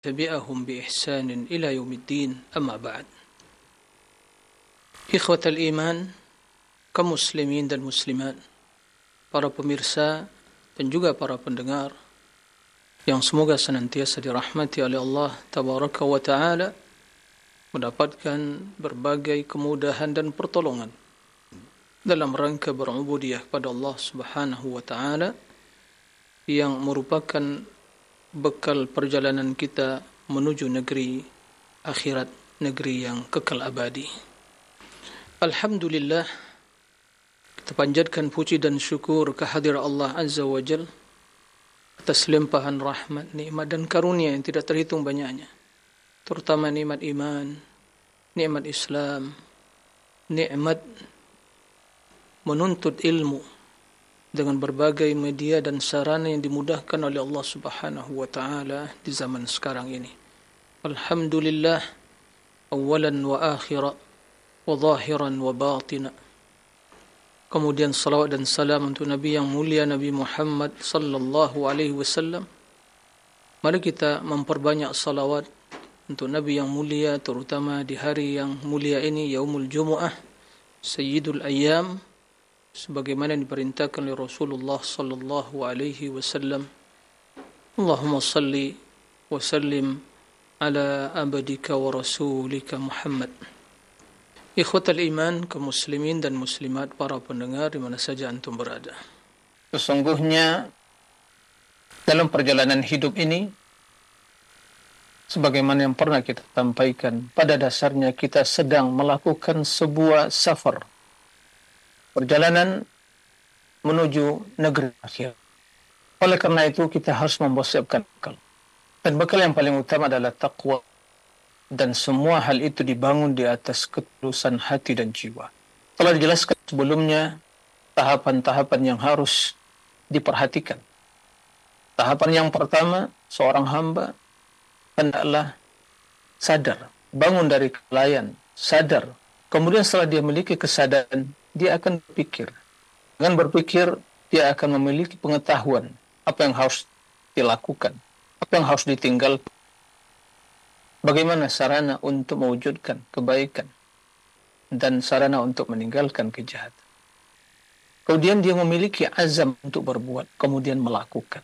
تبعهم بإحسان إلى يوم الدين أما بعد إخوة الإيمان kaum muslimin dan muslimat, para pemirsa dan juga para pendengar yang semoga senantiasa dirahmati oleh Allah Tabaraka wa Ta'ala, mendapatkan berbagai kemudahan dan pertolongan dalam rangka berubudiyah kepada Allah Subhanahu wa Ta'ala yang merupakan bekal perjalanan kita menuju negeri akhirat, negeri yang kekal abadi. Alhamdulillah, kita panjatkan puji dan syukur kehadirat Allah Azza wa Jal atas limpahan rahmat, nikmat dan karunia yang tidak terhitung banyaknya, terutama nikmat iman, nikmat Islam, nikmat menuntut ilmu dengan berbagai media dan sarana yang dimudahkan oleh Allah Subhanahu wa Ta'ala di zaman sekarang ini. Alhamdulillah, awalan wa akhira wa zahiran wa batina. Kemudian salawat dan salam untuk Nabi yang mulia, Nabi Muhammad sallallahu alaihi wasallam. Mari kita memperbanyak salawat untuk Nabi yang mulia, terutama di hari yang mulia ini, Yaumul Jumu'ah, Sayyidul Ayyam, sebagaimana diperintahkan oleh Rasulullah sallallahu alaihi wasallam. Allahumma salli wa sallim ala abdika wa rasulika Muhammad. Ikhwatal iman, kaum muslimin dan muslimat, para pendengar di mana saja antum berada. Sesungguhnya dalam perjalanan hidup ini, sebagaimana yang pernah kita sampaikan, pada dasarnya kita sedang melakukan sebuah safar, perjalanan menuju negeri akhir. Oleh karena itu kita harus mempersiapkan bekal. Dan bekal yang paling utama adalah taqwa. Dan semua hal itu dibangun di atas ketulusan hati dan jiwa. Telah dijelaskan sebelumnya tahapan-tahapan yang harus diperhatikan. Tahapan yang pertama, seorang hamba hendaklah sadar, bangun dari kelalaian, sadar. Kemudian setelah dia memiliki kesadaran, dia akan berpikir. Dengan berpikir, dia akan memiliki pengetahuan apa yang harus dilakukan, apa yang harus ditinggalkan, bagaimana sarana untuk mewujudkan kebaikan, dan sarana untuk meninggalkan kejahatan. Kemudian dia memiliki azam untuk berbuat, kemudian melakukan.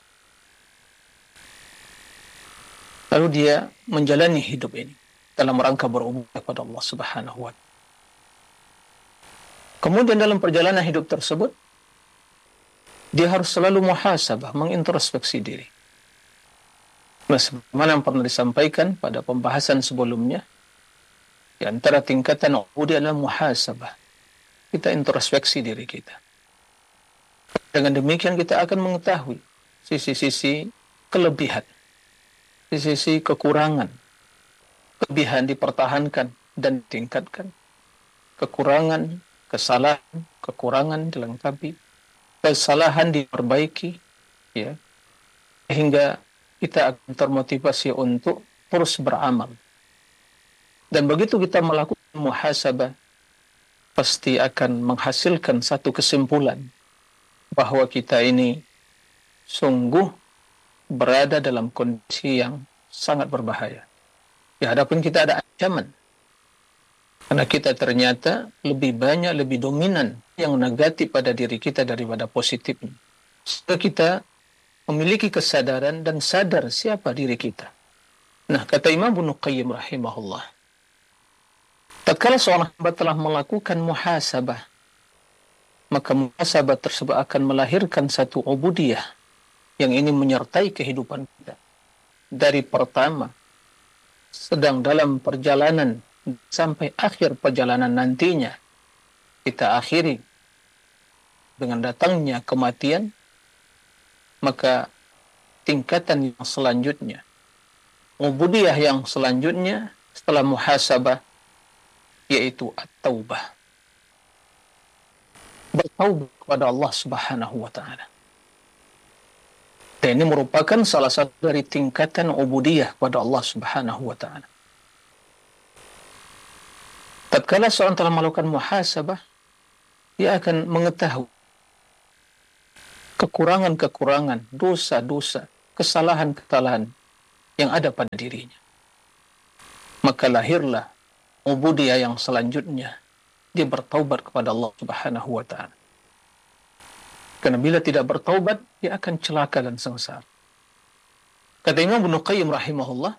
Lalu dia menjalani hidup ini dalam rangka berubah kepada Allah Subhanahu wa Ta'ala. Kemudian dalam perjalanan hidup tersebut, dia harus selalu muhasabah, mengintrospeksi diri. Sebagaimana yang pernah disampaikan pada pembahasan sebelumnya, di antara tingkatan ubudiyah adalah muhasabah. Kita introspeksi diri kita. Dengan demikian kita akan mengetahui sisi-sisi kelebihan, sisi-sisi kekurangan. Kelebihan dipertahankan dan ditingkatkan, kekurangan, kesalahan, kekurangan dilengkapi, kesalahan diperbaiki, ya, sehingga kita akan termotivasi untuk terus beramal. Dan begitu kita melakukan muhasabah, pasti akan menghasilkan satu kesimpulan bahwa kita ini sungguh berada dalam kondisi yang sangat berbahaya. Di hadapan kita ada ancaman. Karena kita ternyata lebih banyak, lebih dominan yang negatif pada diri kita daripada positifnya. Sehingga kita memiliki kesadaran dan sadar siapa diri kita. Nah, kata Imam Ibnu Qayyim rahimahullah, tatkala seorang hamba telah melakukan muhasabah, maka muhasabah tersebut akan melahirkan satu ubudiyah yang ini menyertai kehidupan kita. Dari pertama, sedang dalam perjalanan, sampai akhir perjalanan nantinya, kita akhiri dengan datangnya kematian, maka tingkatan yang selanjutnya, ubudiyah yang selanjutnya setelah muhasabah, yaitu at-taubah. Bertaubat kepada Allah Subhanahu wa Ta'ala. Dan ini merupakan salah satu dari tingkatan ubudiyah kepada Allah Subhanahu wa Ta'ala. Tatkala seorang telah melakukan muhasabah, dia akan mengetahui kekurangan-kekurangan, dosa-dosa, kesalahan-kesalahan yang ada pada dirinya. Maka lahirlah ubudiyah yang selanjutnya, dia bertaubat kepada Allah Subhanahu wa taala. Karena bila tidak bertaubat, dia akan celaka dan sengsara. Kata Imam Ibnu Qayyim rahimahullah,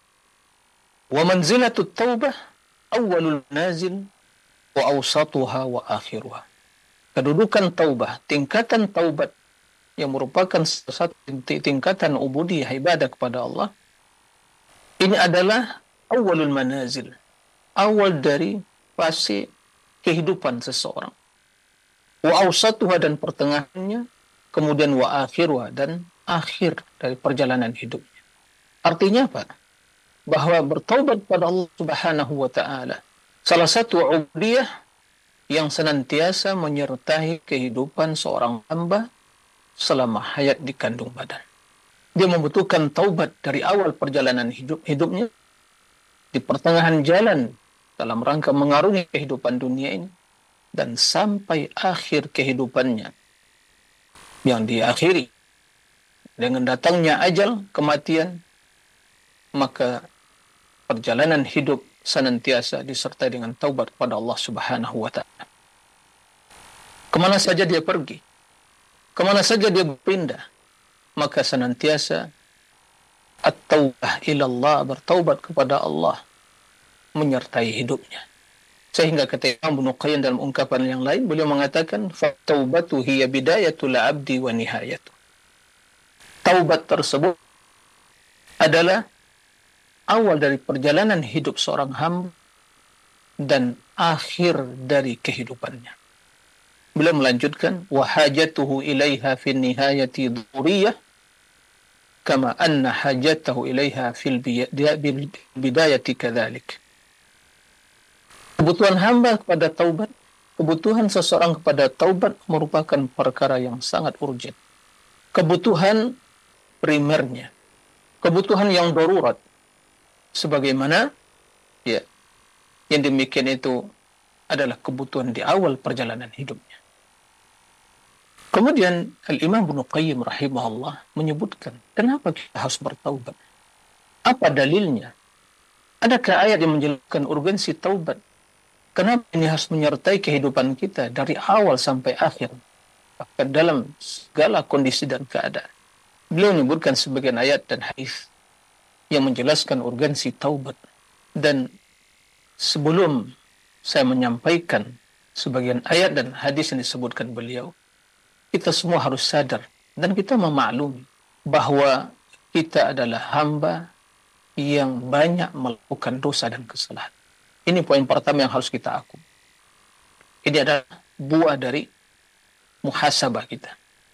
wa manzilatut taubah awwalul nazil wa awsatuha wa akhiruha. Kedudukan taubah, tingkatan taubat yang merupakan satu tingkatan ubudiyah ibadah kepada Allah, ini adalah awwalul manazil, awal dari fase kehidupan seseorang. Wa awsatuha, dan pertengahannya, kemudian wa akhiruha, dan akhir dari perjalanan hidupnya. Artinya apa? Bahwa bertaubat kepada Allah Subhanahu wa taala salah satu ubudiyah yang senantiasa menyertai kehidupan seorang hamba selama hayat di kandung badan. Dia membutuhkan taubat dari awal perjalanan hidupnya, di pertengahan jalan dalam rangka mengarungi kehidupan dunia ini, dan sampai akhir kehidupannya yang diakhiri dengan datangnya ajal, kematian. Maka perjalanan hidup senantiasa disertai dengan taubat kepada Allah Subhanahu wa taala. Kemana saja dia pergi, kemana saja dia berpindah, maka senantiasa at-taubah ilallah, bertaubat kepada Allah, menyertai hidupnya. Sehingga kata Imam Ibnu Qayyim dalam ungkapan yang lain, beliau mengatakan, "Fattaubatu hiya bidayatul 'abdi wa nihayatu." Taubat tersebut adalah awal dari perjalanan hidup seorang hamba dan akhir dari kehidupannya. Beliau melanjutkan, "Wa hajatuhu ilaiha fi nihayati dhuriyah kama anna hajatahu ilaiha fil bidayati kadzalik." Kebutuhan hamba kepada taubat, kebutuhan seseorang kepada taubat merupakan perkara yang sangat urgent. Kebutuhan primernya, kebutuhan yang darurat. Sebagaimana yang demikian itu adalah kebutuhan di awal perjalanan hidupnya. Kemudian Al-Imam Ibnu Qayyim rahimahullah menyebutkan, kenapa kita harus bertaubat? Apa dalilnya? Adakah ayat yang menjelaskan urgensi taubat? Kenapa ini harus menyertai kehidupan kita dari awal sampai akhir, bahkan dalam segala kondisi dan keadaan? Beliau menyebutkan sebagian ayat dan hadis yang menjelaskan urgensi taubat. Dan sebelum saya menyampaikan sebagian ayat dan hadis yang disebutkan beliau, kita semua harus sadar dan kita memaklumi bahwa kita adalah hamba yang banyak melakukan dosa dan kesalahan. Ini poin pertama yang harus kita akui. Ini adalah buah dari muhasabah kita.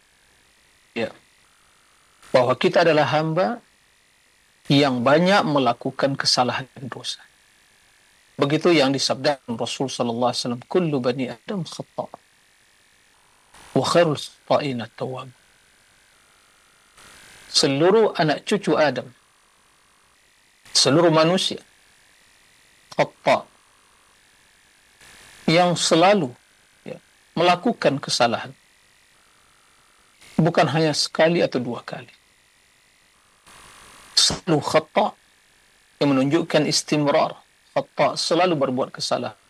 Ya. Bahwa kita adalah hamba yang banyak melakukan kesalahan dan dosa. Begitu yang disabdakan Rasul sallallahu alaihi wasallam, "Kullu bani Adam khata' wa khairul khata'in at-tawwab." Seluruh anak cucu Adam, seluruh manusia khata', yang selalu melakukan kesalahan, bukan hanya sekali atau dua kali. Selalu khata', yang menunjukkan istimrar. Khata', selalu berbuat kesalahan.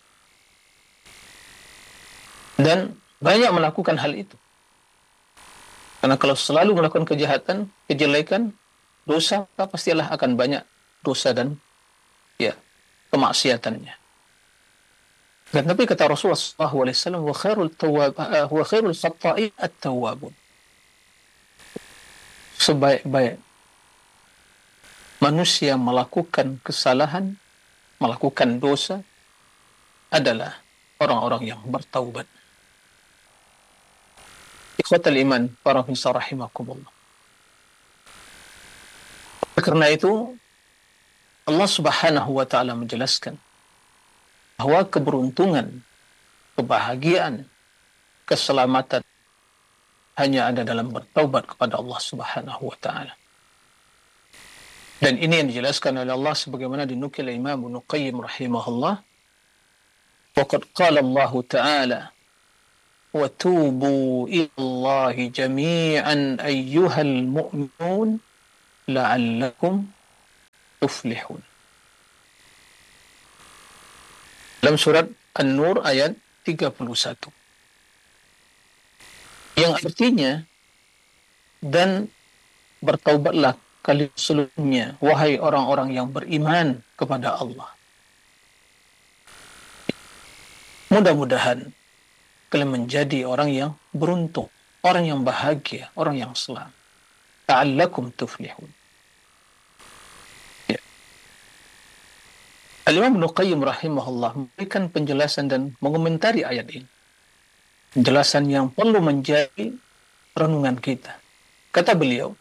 Dan banyak melakukan hal itu. Karena kalau selalu melakukan kejahatan, kejelekan, dosa, maka pastilah akan banyak dosa dan kemaksiatannya. Dan tapi kata Rasulullah SAW, wa khairul khata'in at-tawwabun. Sebaik-baik manusia melakukan kesalahan, melakukan dosa, adalah orang-orang yang bertaubat. Ikhwatal iman, para pemirsa rahimakumullah. Karena itu Allah Subhanahu wa taala menjelaskan bahwa keberuntungan, kebahagiaan, keselamatan hanya ada dalam bertaubat kepada Allah Subhanahu wa taala. Dan ini yang dijelaskan oleh Allah sebagaimana dinukil Imam Ibnu Qayyim rahimahullah. Waqad qala Allah Ta'ala, wa tubu ila Allah jami'an ayyuhal mu'minun la'allakum tuflihun. Dalam surat An-Nur ayat 31. Yang artinya, dan bertaubatlah kalian seluruhnya, wahai orang-orang yang beriman kepada Allah. Mudah-mudahan kalian menjadi orang yang beruntung, orang yang bahagia, orang yang selamat. La'allakum tuflihun. Ya. Al-Imam Ibnu Qayyim rahimahullah memberikan penjelasan dan mengomentari ayat ini. Penjelasan yang perlu menjadi renungan kita. Kata beliau,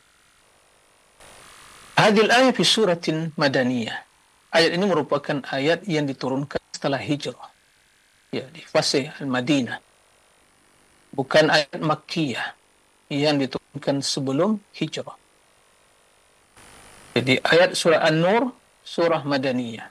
hadil ayat fi suratin madaniyah. Ayat ini merupakan ayat yang diturunkan setelah hijrah. Ya, di fase Al-Madinah. Bukan ayat Makkiyah yang diturunkan sebelum hijrah. Jadi ayat surah An-Nur, surah Madaniyah.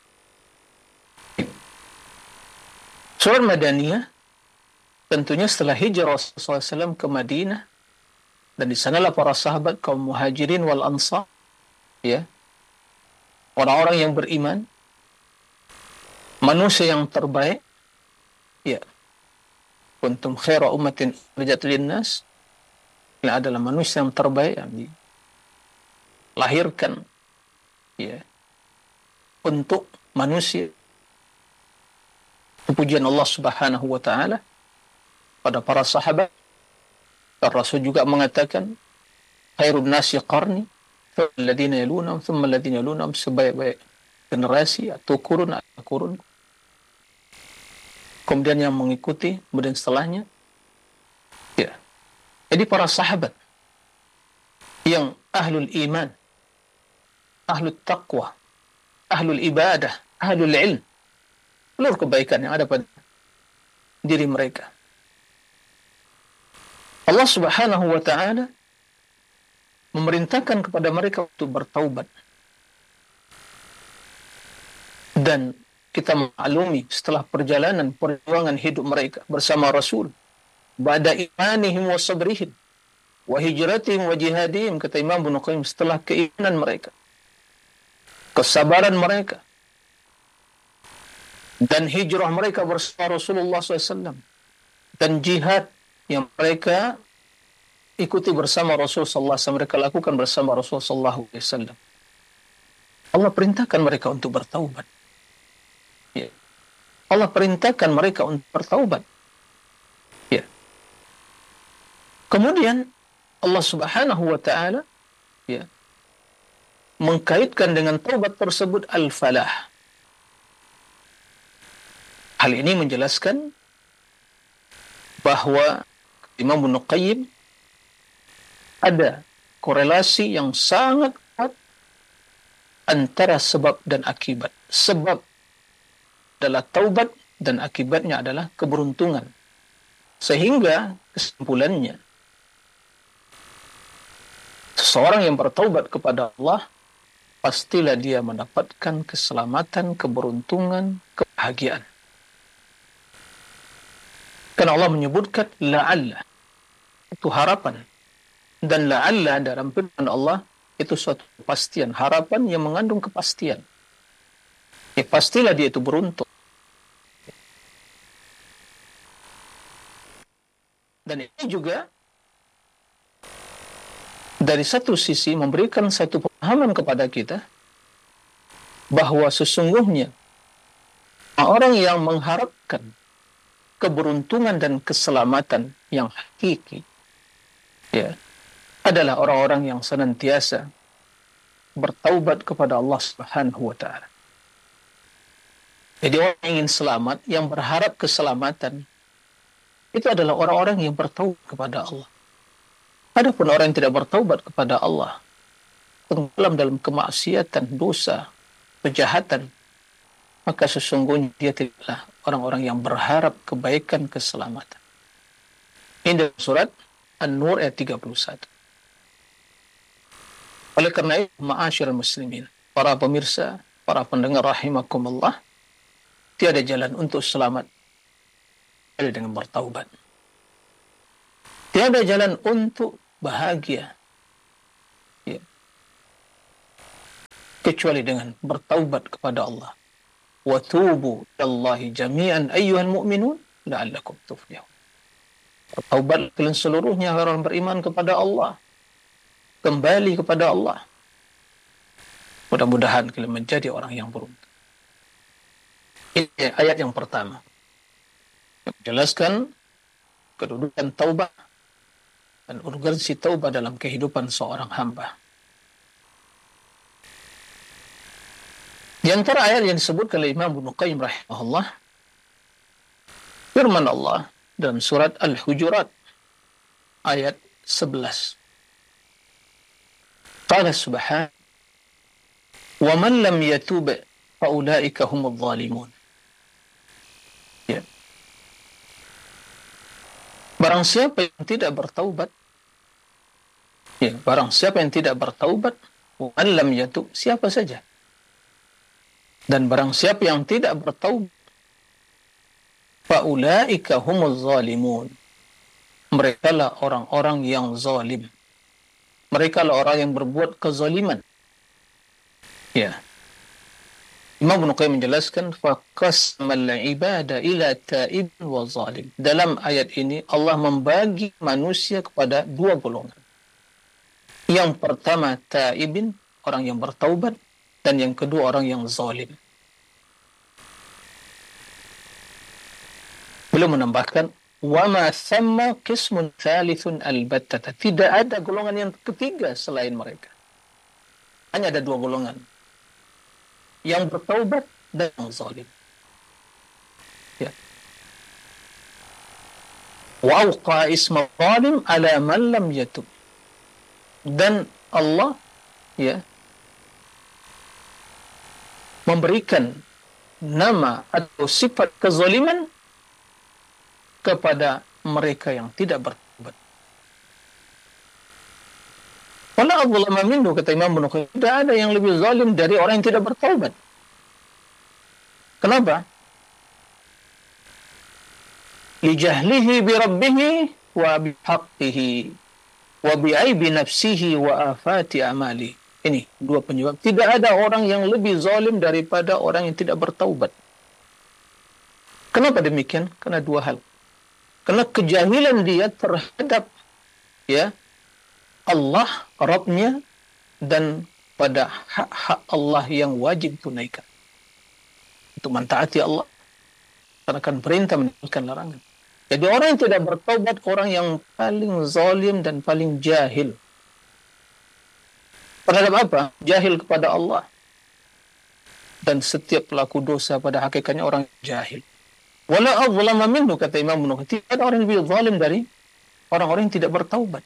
Surah Madaniyah tentunya setelah hijrah Rasulullah SAW ke Madinah, dan di sanalah para sahabat kaum Muhajirin wal Ansar, ya, orang-orang yang beriman, manusia yang terbaik, ya, kuntum khaira ummatin ukhrijat linnas, ini adalah manusia yang terbaik yang dilahirkan, ya, untuk manusia. Pujian Allah Subhanahu wa taala pada para sahabat. Dan Rasul juga mengatakan, khairun nasi qarni, thumma alladhina yalunhum, thumma alladhina yalunhum, sebaik-baik generasi atau kurun, kemudian yang mengikuti, kemudian setelahnya. Ya. Jadi para sahabat yang ahlul iman, ahlul taqwa, ahlul ibadah, ahlul ilm, seluruh kebaikan yang ada pada diri mereka, Allah Subhanahu wa ta'ala memerintahkan kepada mereka untuk bertaubat. Dan kita maklumi setelah perjalanan perjuangan hidup mereka bersama Rasul, ba'da imanihim wa sabrihim wa hijratihim wa jihadihim, kata Imam Ibnu Qayyim, setelah keimanan mereka, kesabaran mereka, dan hijrah mereka bersama Rasulullah SAW, dan jihad yang mereka ikuti bersama Rasulullah SAW, mereka lakukan bersama Rasulullah SAW, Allah perintahkan mereka untuk bertaubat. Ya. Allah perintahkan mereka untuk bertaubat. Ya. Kemudian Allah Subhanahu wa ta'ala, ya, mengkaitkan dengan taubat tersebut al-falah. Hal ini menjelaskan bahwa Imam Ibnu Qayyim ada korelasi yang sangat kuat antara sebab dan akibat. Sebab adalah taubat dan akibatnya adalah keberuntungan. Sehingga kesimpulannya, seseorang yang bertaubat kepada Allah, pastilah dia mendapatkan keselamatan, keberuntungan, kebahagiaan. Karena Allah menyebutkan la'alla, itu harapan. Dan la'alla dalam firman Allah itu suatu kepastian, harapan yang mengandung kepastian. Ya, pastilah dia itu beruntung. Dan ini juga dari satu sisi memberikan satu pemahaman kepada kita bahwa sesungguhnya orang yang mengharapkan keberuntungan dan keselamatan yang hakiki, ya, adalah orang-orang yang senantiasa bertaubat kepada Allah Subhanahu wa ta'ala. Jadi orang yang ingin selamat, yang berharap keselamatan, itu adalah orang-orang yang bertaubat kepada Allah. Adapun orang yang tidak bertaubat kepada Allah, tenggelam dalam kemaksiatan, dosa, kejahatan, maka sesungguhnya dia tidaklah orang-orang yang berharap kebaikan, keselamatan. Ini dalam surat An-Nur ayat 31. Oleh karena itu, ma'asyiral muslimin, para pemirsa, para pendengar rahimakumullah, tiada jalan untuk selamat kecuali dengan bertaubat. Tiada jalan untuk bahagia, ya, kecuali dengan bertaubat kepada Allah. Wa tubu ilallahi jami'an ayyuhal mu'minun la'allakum tuflihun. Bertaubat kalian seluruhnya orang beriman kepada Allah. Kembali kepada Allah. Mudah-mudahan kalian menjadi orang yang beruntung. Ini ayat yang pertama. Yang menjelaskan kedudukan taubat dan urgensi taubat dalam kehidupan seorang hamba. Di antara ayat yang disebut oleh Imam Ibnu Qayyim rahimahullah, firman Allah dalam surat Al-Hujurat ayat 11. Qala subhanahu wa man lam yatub fa ulaika humudz zalimun. Ya. Barang siapa yang tidak bertaubat, ya, barang siapa yang tidak bertaubat, wa man lam yatub, siapa saja. Dan barang siapa yang tidak bertaubat, faulaika humuz zalimun, mereka lah orang-orang yang zalim, mereka lah orang yang berbuat kezaliman. Ya, Imam Ibnu Qayyim menjelaskan faqasmal ibada ila ta'ib wa zalim. Dalam ayat ini Allah membagi manusia kepada dua golongan. Yang pertama ta'ibin, orang yang bertaubat, dan yang kedua orang yang zalim. Beliau menambahkan, wa ma thamma qismun thalithun albattata. Tidak ada golongan yang ketiga selain mereka. Hanya ada dua golongan. Yang bertaubat dan yang zalim. Ya. Wa awqa isma zalim ala man lam yatub. Dan Allah, ya, memberikan nama atau sifat kezaliman kepada mereka yang tidak bertaubat. Wala adzlama minhu, kata Imam Ibnu Qayyim, tidak ada yang lebih zalim dari orang yang tidak bertaubat. Kenapa? Li jahlihi bi rabbih wa bi haqqihi wa bi aibi nafsihi wa afati amali. Ini dua penyebab. Tidak ada orang yang lebih zalim daripada orang yang tidak bertaubat. Kenapa demikian? Karena dua hal. Karena kejahilan dia terhadap, ya, Allah, Rabbnya, dan pada hak-hak Allah yang wajib tunaikan. Untuk mentaati Allah, melaksanakan perintah, meninggalkan larangan. Jadi orang yang tidak bertaubat, orang yang paling zalim dan paling jahil. Terhadap apa? Jahil kepada Allah. Dan setiap pelaku dosa pada hakikatnya orang jahil. Wala adzlama minhu, kata Imam Ibnu Qayyim, tidak ada orang yang lebih zalim dari orang-orang yang tidak bertaubat.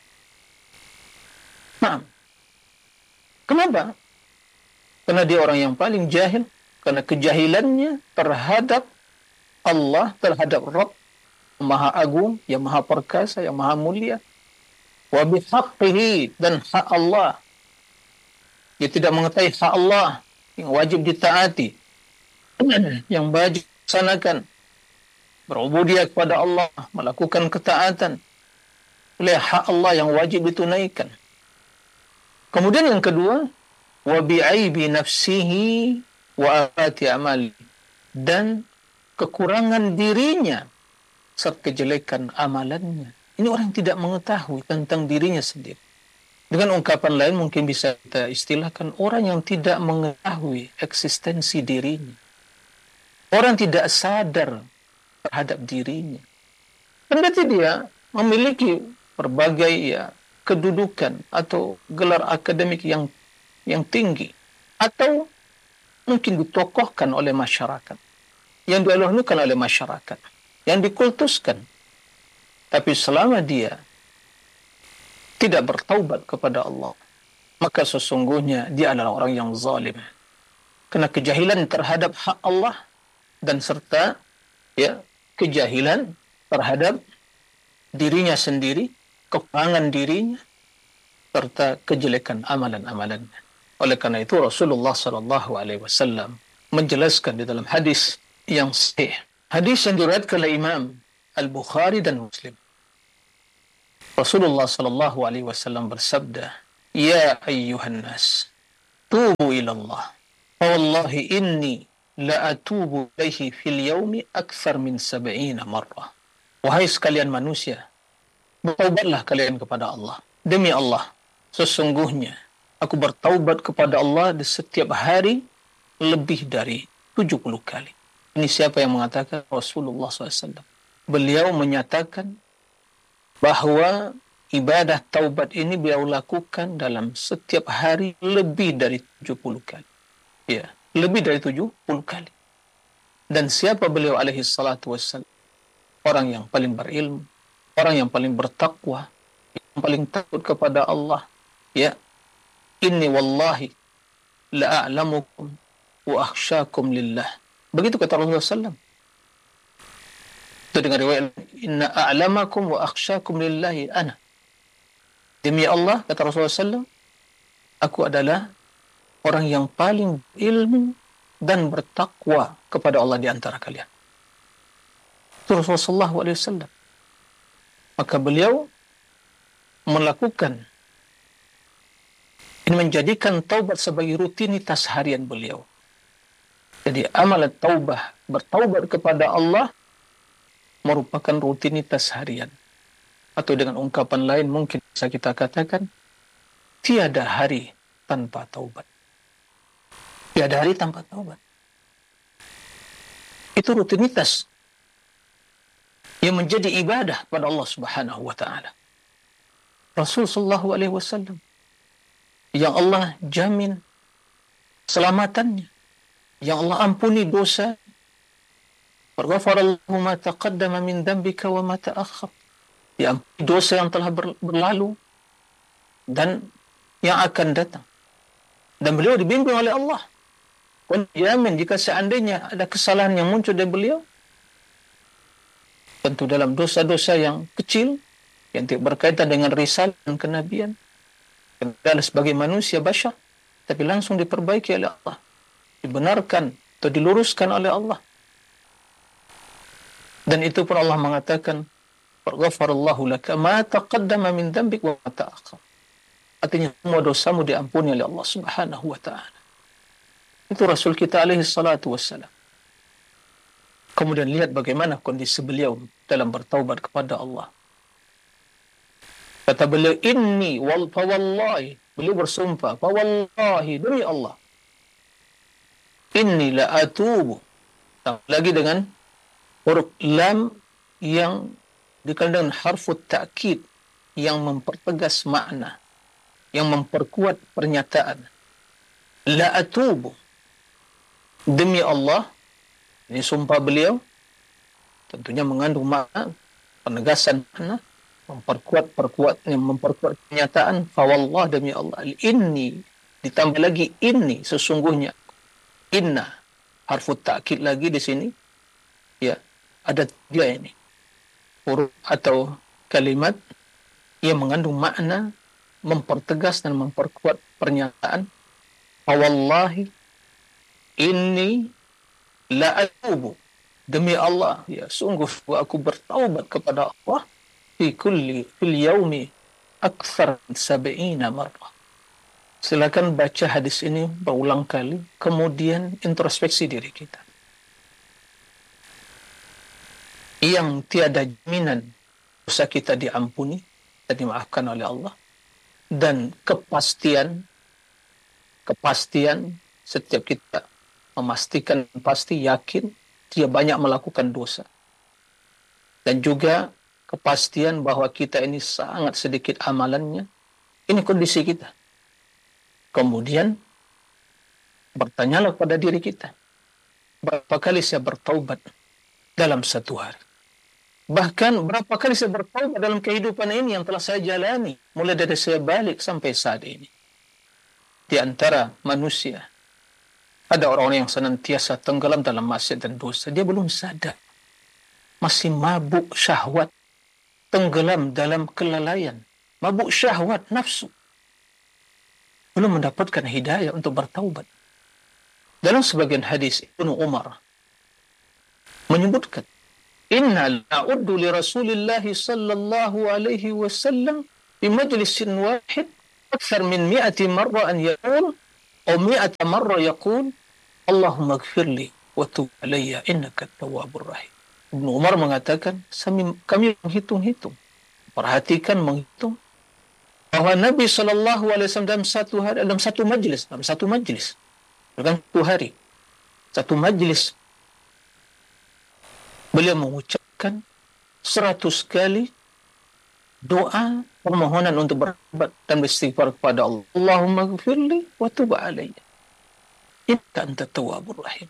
Nah, kenapa? Karena dia orang yang paling jahil, karena kejahilannya terhadap Allah, terhadap Rabb Maha Agung, yang Maha Perkasa, yang Maha Mulia. Wa bihaqqihi, dan hak Allah. Dia tidak mengetahui hak Allah yang wajib ditaati, yang wajib dilaksanakan, berubudiyah kepada Allah, melakukan ketaatan oleh hak Allah yang wajib ditunaikan. Kemudian yang kedua, wa bi'aibi nafsihi wa afati amali, dan kekurangan dirinya serta kejelekan amalannya. Ini orang yang tidak mengetahui tentang dirinya sendiri. Dengan ungkapan lain mungkin bisa kita istilahkan orang yang tidak mengetahui eksistensi dirinya. Orang tidak sadar terhadap dirinya. Kendati dia memiliki berbagai, ya, kedudukan atau gelar akademik yang tinggi, atau mungkin ditokohkan oleh masyarakat, yang dielulukan oleh masyarakat, yang dikultuskan. Tapi selama dia tidak bertaubat kepada Allah, maka sesungguhnya dia adalah orang yang zalim. Karena kejahilan terhadap hak Allah dan serta, ya, kejahilan terhadap dirinya sendiri, kekurangan dirinya, serta kejelekan amalan-amalannya. Oleh karena itu Rasulullah SAW menjelaskan di dalam hadis yang sahih, hadis yang diriwayatkan oleh Imam Al-Bukhari dan Muslim. Rasulullah SAW bersabda, "Ya ayyuhan nas, tubu ilallah. Wallahi inni la atubu ilaihi fil yaumi akthar min 70 marrah. Wahai sekalian manusia, bertaubatlah kalian kepada Allah. Demi Allah, sesungguhnya aku bertaubat kepada Allah di setiap hari lebih dari 70 kali. Ini siapa yang mengatakan? Rasulullah SAW. Beliau menyatakan bahwa ibadah taubat ini beliau lakukan dalam setiap hari lebih dari 70 kali. Ya, lebih dari 70 kali. Dan siapa beliau alaihi salatu wassalam? Orang yang paling berilmu, orang yang paling bertakwa, yang paling takut kepada Allah. Ya, inni wallahi la'a'lamukum wa akhsyakum lillah. Begitu kata Rasulullah SAW. Itu dengan riwayat, inna a'lamakum wa akhsyakum lillahi ana. Demi Allah, kata Rasulullah SAW, aku adalah orang yang paling ilmu dan bertakwa kepada Allah di antara kalian. Itu Rasulullah SAW. Maka beliau melakukan ini, menjadikan taubat sebagai rutinitas harian beliau. Jadi amal taubah, bertaubat kepada Allah, merupakan rutinitas harian. Atau dengan ungkapan lain mungkin bisa kita katakan, tiada hari tanpa taubat. Tiada hari tanpa taubat. Itu rutinitas yang menjadi ibadah pada Allah Subhanahu wa taala. Rasul sallallahu alaihi wasallam yang Allah jamin selamatannya, yang Allah ampuni dosa, Faghfarallahu ma taqaddama min dhanbika wa ma ta'akhkhar. Ya, dosa yang telah berlalu dan yang akan datang. Dan beliau dibimbing oleh Allah. Jamin jika seandainya ada kesalahan yang muncul dari beliau, tentu dalam dosa-dosa yang kecil yang tidak berkaitan dengan risalah dan kenabian, adalah sebagai manusia bashar, tapi langsung diperbaiki oleh Allah, dibenarkan atau diluruskan oleh Allah. Dan itu pun Allah mengatakan, "Faghfarallahu laka ma taqaddama min dhanbik wa ma ta'akhkhar." Artinya semua dosamu diampuni oleh Allah Subhanahu wa taala. Itu Rasul kita alaihi salatu wassalam. Kemudian lihat bagaimana kondisi beliau dalam bertaubat kepada Allah. Kata beliau, fawallahi, beliau bersumpah, fawallahi, demi Allah, inni la atubu. Lagi dengan huruf lam yang dikalikan dengan harfut ta'kid yang mempertegas makna, yang memperkuat pernyataan. La atubu, demi Allah. Ini sumpah beliau tentunya mengandung makna penegasan makna, memperkuat pernyataan. Fawallah, demi Allah, inni, ditambah lagi inni, sesungguhnya. Inna, harfu ta'kid lagi di sini. Ya, ada tiga ini huruf atau kalimat yang mengandung makna mempertegas dan memperkuat pernyataan. Fawallahi inni la atubu, demi Allah, ya sungguh aku bertaubat kepada Allah fil yaumi akthar min 70 marrah. Silakan baca hadis ini berulang kali, kemudian introspeksi diri kita. Yang tiada jaminan dosa kita diampuni dan dimaafkan oleh Allah, dan kepastian setiap kita memastikan, pasti yakin dia banyak melakukan dosa, dan juga kepastian bahwa kita ini sangat sedikit amalannya. Ini kondisi kita. Kemudian bertanyalah pada diri kita, berapa kali saya bertaubat dalam satu hari? Bahkan berapa kali saya bertaubat dalam kehidupan ini yang telah saya jalani, mulai dari saya balik sampai saat ini. Di antara manusia ada orang-orang yang senantiasa tenggelam dalam maksiat dan dosa. Dia belum sadar, masih mabuk syahwat, tenggelam dalam kelalaian, mabuk syahwat nafsu, belum mendapatkan hidayah untuk bertaubat. Dalam sebagian hadis, Ibnu Umar menyebutkan, inna la'uddu li Rasulillahi sallallahu alaihi wasallam fi majlisin wahid akthar min 100 marra an yaqul aw mi'ata marra yaqul Allahumma ighfirli wa tub alayya innaka at-tawwabur rahim. Ibnu Umar mengatakan, kami menghitung-hitung, perhatikan menghitung bahwa Nabi sallallahu alaihi wasallam dalam satu hari, dalam satu majlis, bukan satu hari, satu majlis, beliau mengucapkan 100 kali doa permohonan untuk bertobat dan beristighfar kepada Allah. Allahumma ighfirli wa tub alayya innaka antat tawwabur rahim.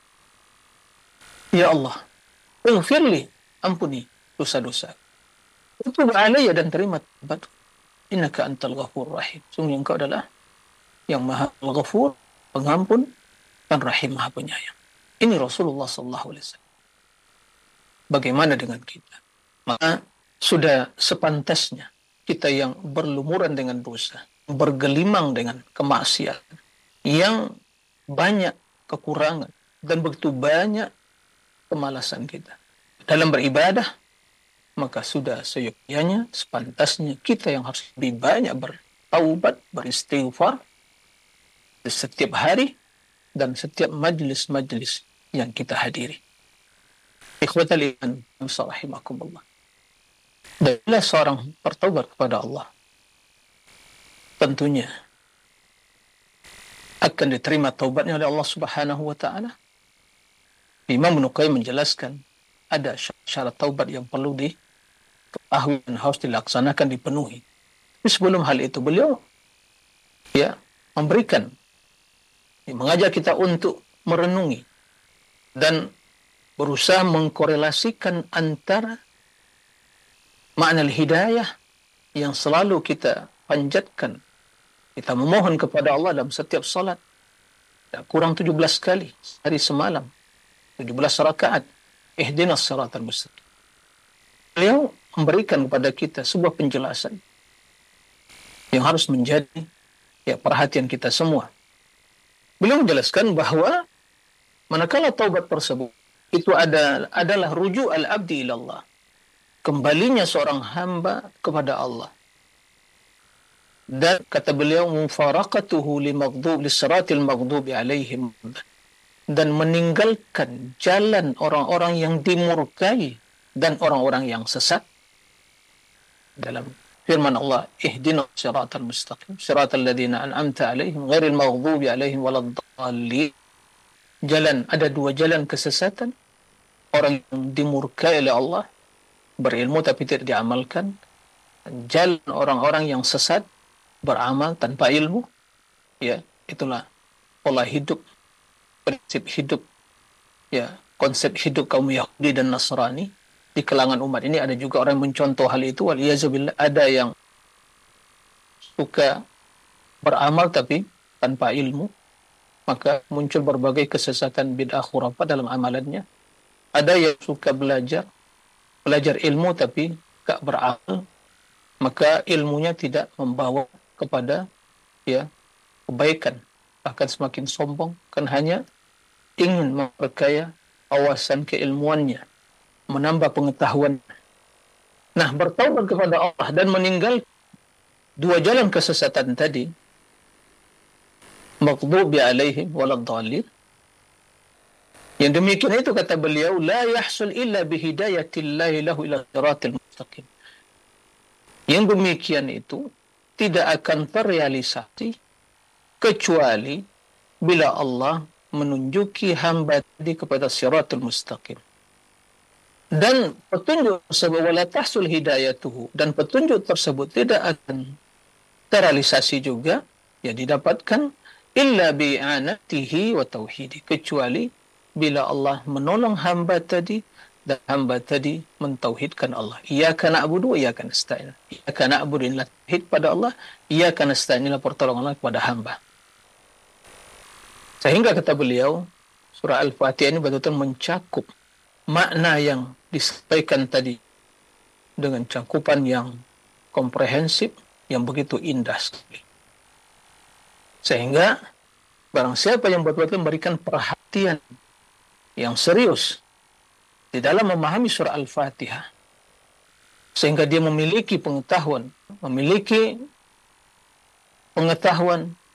Ya Allah, ighfirli, ampuni dosa-dosa. Wa tub alayya, dan terima taubat. Innaka antal ghafurur rahim. Sungguh engkau adalah yang Maha Al-Ghafur, pengampun, dan Rahim, Maha Penyayang. Ini Rasulullah sallallahu alaihi wasallam. Bagaimana dengan kita? Maka sudah sepantasnya kita yang berlumuran dengan dosa, bergelimang dengan kemaksiatan, yang banyak kekurangan dan begitu banyak kemalasan kita dalam beribadah, maka sudah seyogyanya, sepantasnya kita yang harus lebih banyak bertaubat, beristighfar di setiap hari dan setiap majlis-majlis yang kita hadiri. Ikhwatal iman, rahimakumullah. Dan bila seorang bertaubat kepada Allah, tentunya akan diterima taubatnya oleh Allah Subhanahu wa taala. Imam Ibnu Qayyim menjelaskan ada syarat taubat yang perlu diketahui dan harus dilaksanakan, dipenuhi. Tapi sebelum hal itu beliau mengajak kita untuk merenungi dan berusaha mengkorelasikan antara makna hidayah yang selalu kita panjatkan, kita memohon kepada Allah dalam setiap salat, tak kurang 17 kali hari semalam, 17 rakaat, ihdinas siratal mustaqim. Beliau memberikan kepada kita sebuah penjelasan yang harus menjadi perhatian kita semua. Beliau menjelaskan bahwa manakala taubat tersebut itu adalah ruju' al-abdi ila Allah, kembalinya seorang hamba kepada Allah. Dan kata beliau, mufaraqatuhu lisiratil maghdubi alaihim, dan meninggalkan jalan orang-orang yang dimurkai dan orang-orang yang sesat. Dalam firman Allah, ihdinas siratal mustaqim siratal ladzina an'amta alaihim ghairil maghdubi alaihim waladdallin. Jalan, ada dua jalan kesesatan: orang yang dimurkai oleh Allah, berilmu tapi tidak diamalkan; jalan orang-orang yang sesat, beramal tanpa ilmu. Itulah pola hidup, prinsip hidup, konsep hidup kaum Yahudi dan Nasrani di kalangan umat ini. Ada juga orang yang mencontoh hal itu, waliyazubillah. Ada yang suka beramal tapi tanpa ilmu, maka muncul berbagai kesesatan, bid'ah, khurafat dalam amalannya. Ada yang suka belajar ilmu tapi tak beramal, maka ilmunya tidak membawa kepada kebaikan, bahkan semakin sombong, kan hanya ingin memperkaya wawasan keilmuannya, menambah pengetahuan. Nah, bertaubat kepada Allah dan meninggal dua jalan kesesatan tadi, maghdubi alaihim waladdallin, yang demikian itu, kata beliau, la yahsul illa bihidayatillahi lahu ila siratil mustaqim. Yang demikian itu tidak akan terrealisasi kecuali bila Allah menunjuki hamba tadi kepada siratul mustaqim. Dan petunjuk tersebut, wala tahsul hidayatuhu, dan petunjuk tersebut tidak akan terrealisasi juga, didapatkan, illa bi'anatihi wa tauhidi, kecuali bila Allah menolong hamba tadi dan hamba tadi mentauhidkan Allah. Iyyaka na'budu wa iyyaka nasta'in. Iyyaka na'budu, inilah tauhid pada Allah. Iyyaka nasta'in, inilah pertolongan Allah kepada hamba. Sehingga kata beliau, surah Al-Fatihah ini betul-betul mencakup makna yang disampaikan tadi dengan cakupan yang komprehensif, yang begitu indah sekali. Sehingga barang siapa yang betul-betul memberikan perhatian yang serius di dalam memahami surah Al-Fatihah, sehingga dia memiliki pengetahuan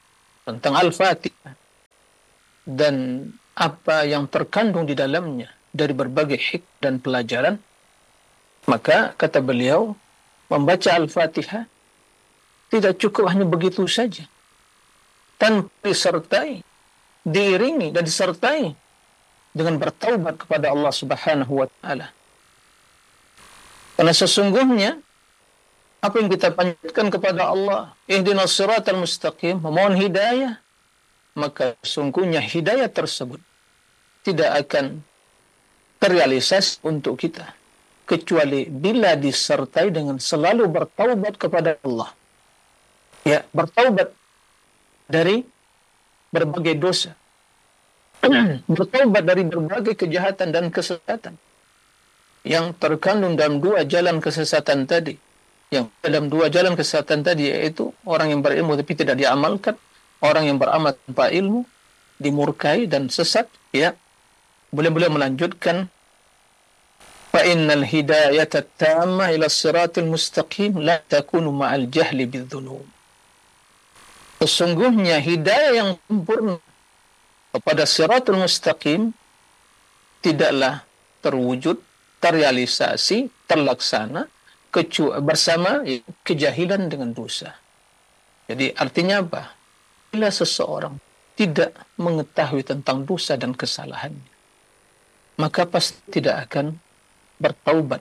tentang Al-Fatihah dan apa yang terkandung di dalamnya dari berbagai hikmah dan pelajaran, maka kata beliau, membaca Al-Fatihah tidak cukup hanya begitu saja, tanpa diiringi dan disertai dengan bertaubat kepada Allah Subhanahu wa taala. Karena sesungguhnya apa yang kita panjatkan kepada Allah, ihdinas siratal mustaqim, memohon hidayah, maka sesungguhnya hidayah tersebut tidak akan terrealisasi untuk kita kecuali bila disertai dengan selalu bertaubat kepada Allah. Ya, bertaubat dari berbagai dosa. Bertaubat dari berbagai kejahatan dan kesesatan yang terkandung dalam dua jalan kesesatan tadi. Yang dalam dua jalan kesesatan tadi yaitu orang yang berilmu tapi tidak diamalkan, orang yang beramal tanpa ilmu, dimurkai dan sesat, ya. Boleh melanjutkan, fa innal hidayata tamma ila siratil mustaqim la takunu ma'al jahli bidzunub. Sesungguhnya hidayah yang sempurna kepada siratul mustaqim tidaklah terwujud, terrealisasi, terlaksana kecuali bersama kejahilan dengan dosa. Jadi artinya apa? Bila seseorang tidak mengetahui tentang dosa dan kesalahannya, maka pasti tidak akan bertaubat.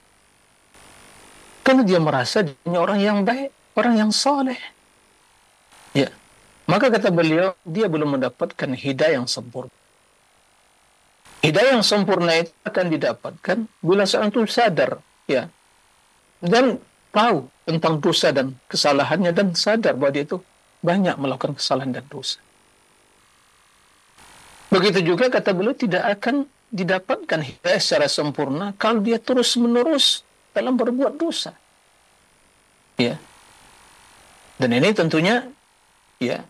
Karena dia merasa dirinya orang yang baik, orang yang saleh. Ya. Maka kata beliau, dia belum mendapatkan hidayah yang sempurna. Hidayah yang sempurna itu akan didapatkan bila seorang itu sadar, ya, dan tahu tentang dosa dan kesalahannya dan sadar bahwa dia itu banyak melakukan kesalahan dan dosa. Begitu juga kata beliau tidak akan didapatkan hidayah secara sempurna kalau dia terus-menerus dalam berbuat dosa. Ya. Dan ini tentunya, ya,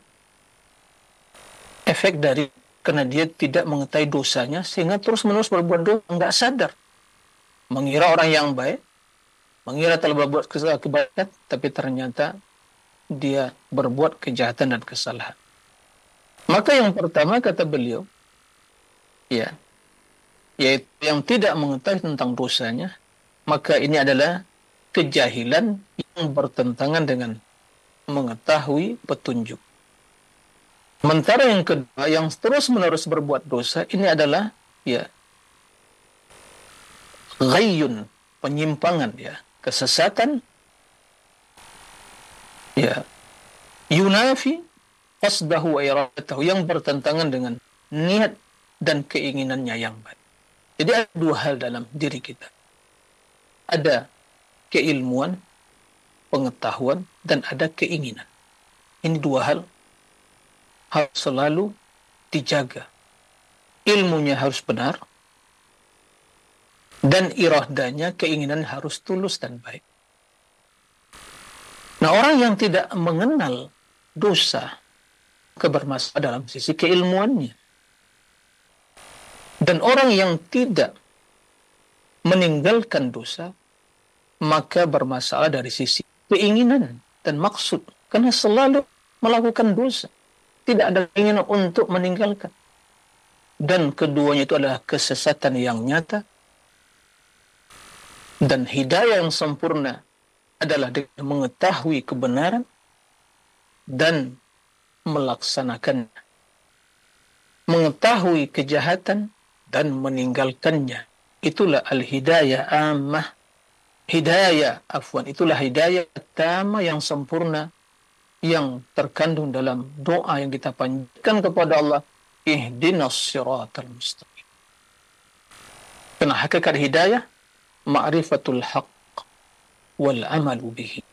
efek dari karena dia tidak mengetahui dosanya sehingga terus-menerus berbuat dosa, enggak sadar. Mengira orang yang baik, mengira telah berbuat kebaikan, tapi ternyata dia berbuat kejahatan dan kesalahan. Maka yang pertama kata beliau, ya, yaitu yang tidak mengetahui tentang dosanya, maka ini adalah kejahilan yang bertentangan dengan mengetahui petunjuk. Sementara yang kedua, yang terus-menerus berbuat dosa, ini adalah, ya, ghayyun, penyimpangan, ya, kesesatan, ya, yunafi qasdahu wa iradatahu, yang bertentangan dengan niat dan keinginannya yang baik. Jadi ada dua hal dalam diri kita. Ada keilmuan, pengetahuan, dan ada keinginan. Ini dua hal harus selalu dijaga. Ilmunya harus benar, dan iradanya, keinginan harus tulus dan baik. Nah, orang yang tidak mengenal dosa bermasalah dalam sisi keilmuannya. Dan orang yang tidak meninggalkan dosa, maka bermasalah dari sisi keinginan dan maksud. Karena selalu melakukan dosa. Tidak ada keinginan untuk meninggalkan. Dan keduanya itu adalah kesesatan yang nyata. Dan hidayah yang sempurna adalah dengan mengetahui kebenaran dan melaksanakannya. Mengetahui kejahatan dan meninggalkannya. Itulah al-hidayah ammah. Itulah hidayah tamah yang sempurna, yang terkandung dalam doa yang kita panjatkan kepada Allah, ihdinas siratal mustaqim. Karena hakikat hidayah ma'rifatul haqq wal amalu bihi.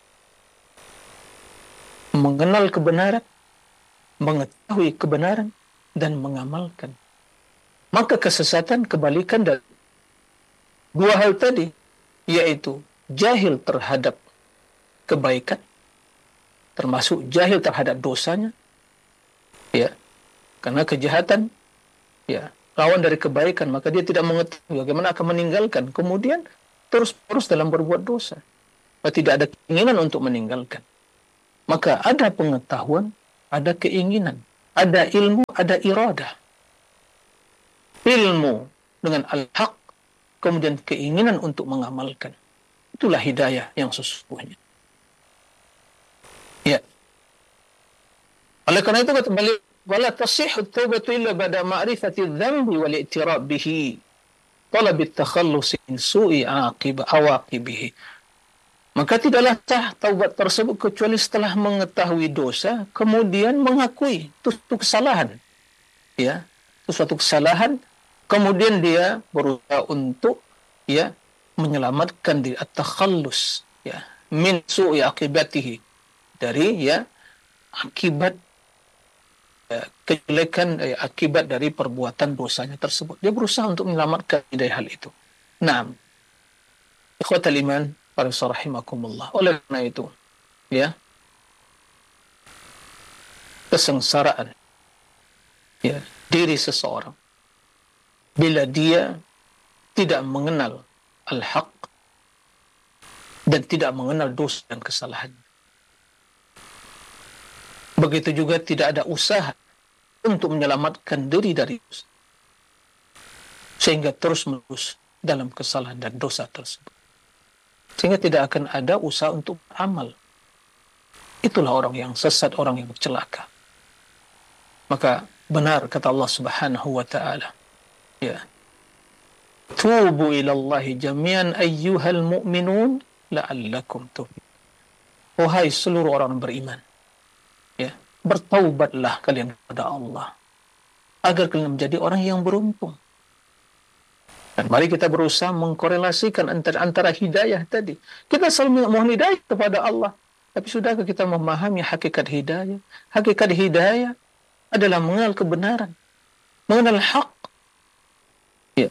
Mengenal kebenaran, mengetahui kebenaran, dan mengamalkan. Maka kesesatan kebalikan dari dua hal tadi, yaitu jahil terhadap kebaikan, termasuk jahil terhadap dosanya, ya, karena kejahatan, ya, lawan dari kebaikan, maka dia tidak mengetahui bagaimana akan meninggalkan, kemudian terus dalam berbuat dosa, tidak ada keinginan untuk meninggalkan. Maka ada pengetahuan, ada keinginan, ada ilmu, ada iradah. Ilmu dengan al-haq, kemudian keinginan untuk mengamalkan. Itulah hidayah yang sesungguhnya. Ya. Oleh karena itu kata beliau, wala tasihhu at-taubatu illa ba'da ma'rifati adh-dhanbi wal i'tiraf bihi, talab at-takhallus min su'i awaqibihi. Maka tidaklah sah taubat tersebut kecuali setelah mengetahui dosa, kemudian mengakui itu kesalahan. Ya, itu suatu kesalahan, kemudian dia berusaha untuk ya menyelamatkan diri, at-takhallus ya min su'i aqibatihi, dari ya akibat kejelekan akibat dari perbuatan dosanya tersebut. Dia berusaha untuk menyelamatkan dari hal itu. Naam. Ikhwatal iman, para rahimakumullah. Oleh karena itu, ya, kesengsaraan ya diri seseorang bila dia tidak mengenal al-haq dan tidak mengenal dosa dan kesalahan. Begitu juga tidak ada usaha untuk menyelamatkan diri dari dosa, sehingga terus-menerus dalam kesalahan dan dosa tersebut, sehingga tidak akan ada usaha untuk beramal. Itulah orang yang sesat, orang yang celaka. Maka benar kata Allah Subhanahu wa taala, ya, tubu ilallahi jami'an ayyuhal mu'minun la'allakum tuflihun. Wahai seluruh orang beriman, ya, bertaubatlah kalian kepada Allah agar kalian menjadi orang yang beruntung. Dan mari kita berusaha mengkorelasikan antara hidayah tadi. Kita selalu mohon hidayah kepada Allah, tapi sudahkah kita memahami hakikat hidayah? Hakikat hidayah adalah mengenal kebenaran, mengenal hak, ya,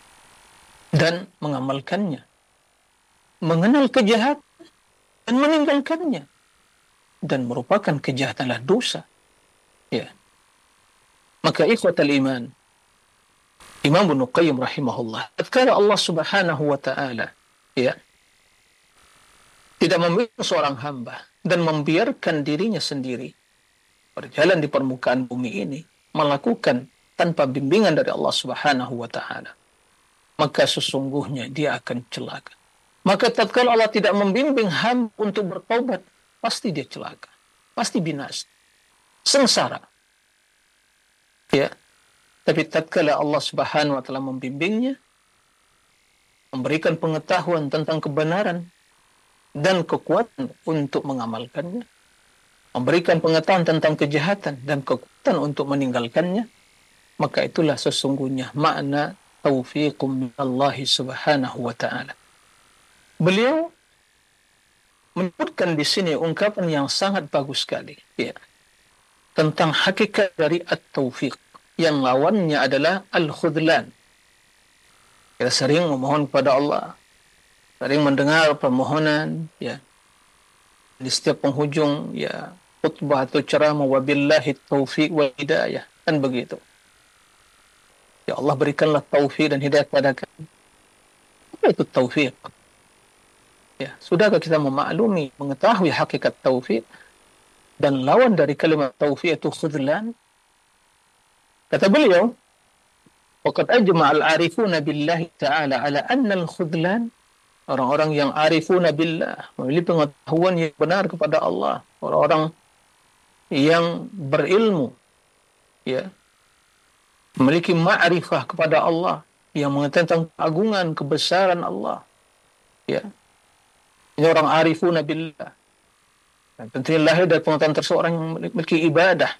dan mengamalkannya, mengenal kejahatan dan meninggalkannya. Dan merupakan kejahatan adalah dosa. Ya. Maka ikhwatal iman, Imam Ibnu Qayyim rahimahullah, tatkala Allah Subhanahu wa taala ya tidak membiarkan seorang hamba dan membiarkan dirinya sendiri berjalan di permukaan bumi ini melakukan tanpa bimbingan dari Allah Subhanahu wa taala, maka sesungguhnya dia akan celaka. Maka tatkala Allah tidak membimbing hamba untuk bertaubat, pasti dia celaka, pasti binasa, sengsara. Ya. Tapi tatkala Allah Subhanahu wa taala membimbingnya, memberikan pengetahuan tentang kebenaran dan kekuatan untuk mengamalkannya, memberikan pengetahuan tentang kejahatan dan kekuatan untuk meninggalkannya, maka itulah sesungguhnya makna taufiqum minallahi Subhanahu wa taala. Beliau menyebutkan di sini ungkapan yang sangat bagus sekali, ya, tentang hakikat dari at-taufiq, yang lawannya adalah al-khudlan. Kita sering memohon kepada Allah, sering mendengar permohonan, ya, di setiap penghujung ya khutbah atau ceramah, wabillahi taufiq wal hidayah, kan begitu. Ya Allah, berikanlah taufik dan hidayah kepada kami. Apa itu taufik? Ya, sudahkah kita memaklumi, mengetahui hakikat taufik? Dan lawan dari kalimat taufik itu khudlan. Kata beliau, waqad ajma' al-arifuna billahi ta'ala ala anna al-khudlan, orang-orang yang arifuna billah, memiliki pengetahuan yang benar kepada Allah, orang-orang yang berilmu, ya, memiliki ma'rifah kepada Allah, yang mengetahui tentang keagungan, kebesaran Allah, ya. Ini orang arifuna billah. Dan tentunya lahir dari pengetahuan seseorang yang memiliki ibadah.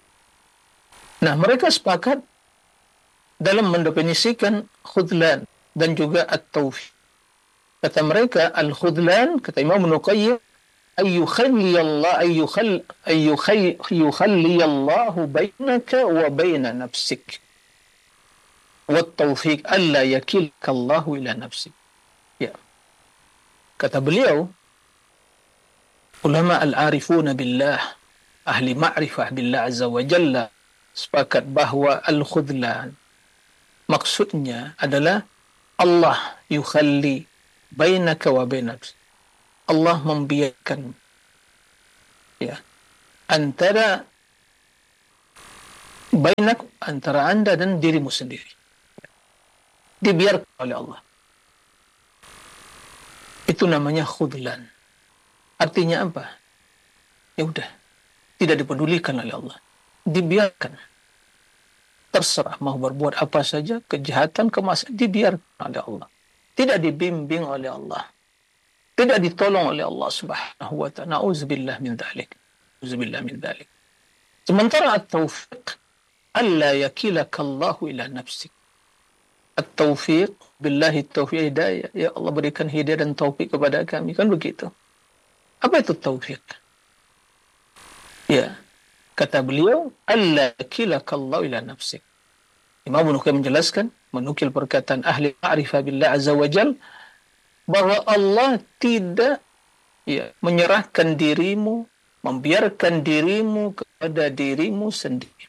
Nah, mereka sepakat dalam mendefinisikan khudlan dan juga at-taufiq. Kata mereka, al-khudlan, kata Imam Ibnu Qayyim, ayyukhalliyallahu bainaka wa baina nafsik. Wat-taufiq alla yakilka Allahu ila nafsik. Ya. Kata beliau, ulama al-arifuna billah, ahli ma'rifah billah azza wa jalla, sepakat bahwa al-khudlan maksudnya adalah Allah yukhalli bainaka wa bainak. Allah membiarkan, ya, antara bainak, antara anda dan dirimu sendiri. Dibiarkan oleh Allah. Itu namanya khudlan. Artinya apa? Ya udah, tidak dipedulikan oleh Allah. Dibiarkan. Terserah mau berbuat apa saja, kejahatan, kemaksiatan, dibiarkan oleh Allah. Tidak dibimbing oleh Allah. Tidak ditolong oleh Allah Subhanahu wa ta'ala. Na'udzubillah min dzalik. Na'udzubillah min dzalik. Sementara at-taufiq, alla yakilaka Allah ila nafsik. At-taufiq, billahi taufiq hidayah. Ya Allah berikan hidayah dan taufik kepada kami. Kan begitu. Apa itu taufiq? Ya, kata beliau, alla yakilaka Allah ila nafsik. Imam Ibnu Qayyim menjelaskan, menukil perkataan ahli ma'rifah billah azza wa jal, bahwa Allah tidak menyerahkan dirimu, membiarkan dirimu kepada dirimu sendiri.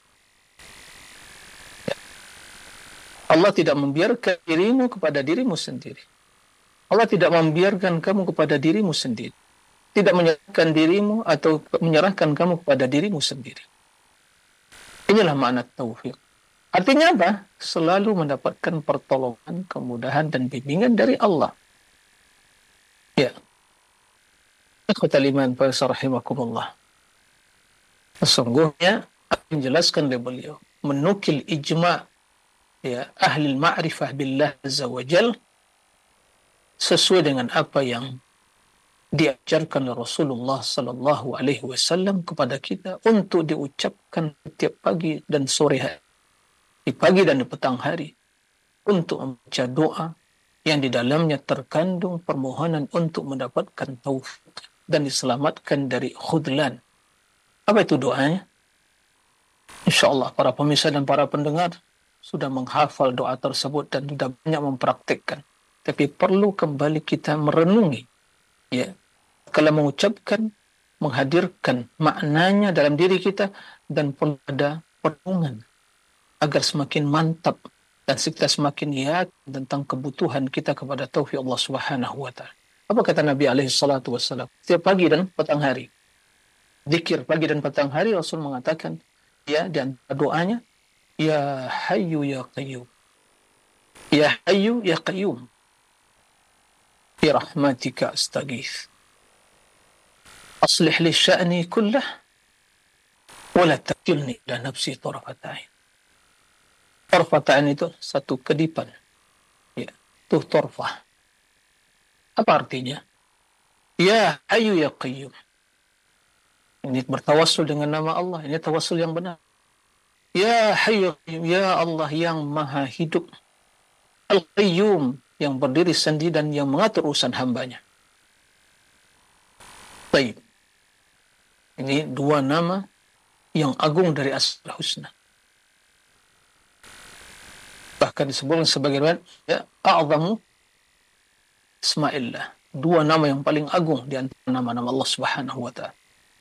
Allah tidak membiarkan dirimu kepada dirimu sendiri. Allah tidak membiarkan kamu kepada dirimu sendiri. Tidak menyerahkan dirimu atau menyerahkan kamu kepada dirimu sendiri. Inilah makna taufiq. Artinya apa? Selalu mendapatkan pertolongan, kemudahan, dan bimbingan dari Allah. Ya. Ikhwatal iman, Profesor rahimakumullah. Sesungguhnya, menjelaskan oleh beliau, menukil ijma' ahli ma'rifah billah azza wa jal, sesuai dengan apa yang diajarkan oleh Rasulullah sallallahu alaihi wasallam kepada kita untuk diucapkan setiap pagi dan sore hari. Di pagi dan di petang hari, untuk membaca doa yang di dalamnya terkandung permohonan untuk mendapatkan taufik dan diselamatkan dari khudlan. Apa itu doanya? InsyaAllah para pemirsa dan para pendengar sudah menghafal doa tersebut dan sudah banyak mempraktikkan. Tapi perlu kembali kita merenungi, ya, kalau mengucapkan, menghadirkan maknanya dalam diri kita, dan perlu ada perenungan agar semakin mantap dan kita semakin yakin tentang kebutuhan kita kepada taufik Allah Subhanahu wa ta'ala. Apa kata Nabi alaihi salatu wassalam? Setiap pagi dan petang hari, zikir pagi dan petang hari, Rasul mengatakan, ya, di antara doanya, ya hayyu ya qayyum, ya hayyu ya qayyum, bi rahmatika astaghits, aslih li sya'ni kullah wa la takilni ila nafsi tarfat ain. Torfataan itu satu kedipan. Ya, itu torfah. Apa artinya? Ya Hayyu ya Qayyum. Ini bertawassul dengan nama Allah. Ini tawassul yang benar. Ya Hayyu ya Qayyum. Ya Allah yang maha hidup. Al-Qayyum, yang berdiri sendiri dan yang mengatur urusan hambanya. Baik. Ini dua nama yang agung dari Asmaul Husna. Bahkan disebutkan sebagai ya, a'zamu isma'illah. Dua nama yang paling agung di antara nama-nama Allah Subhanahu wa ta'ala.